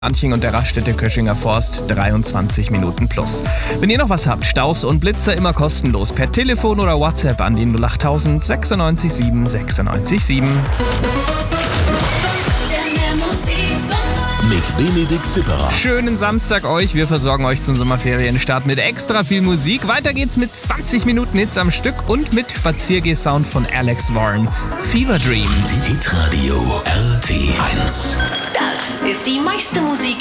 Anching und der Raststätte Köschinger Forst 23 Minuten plus. Wenn ihr noch was habt, Staus und Blitzer immer kostenlos per Telefon oder WhatsApp an die 08000 96 7 96 7. Mit Benedikt Zipperer. Schönen Samstag euch. Wir versorgen euch zum Sommerferienstart mit extra viel Musik. Weiter geht's mit 20 Minuten Hits am Stück und mit Spaziergeh-Sound von Alex Warren. Fever Dream. Hitradio RT1. Das ist die meiste Musik